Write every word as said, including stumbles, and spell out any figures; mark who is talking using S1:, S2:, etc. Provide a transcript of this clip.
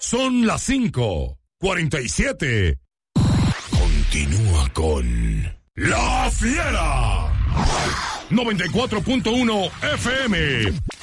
S1: Son las cinco cuarenta y siete. Continúa con La Fiera. noventa y cuatro punto uno F M.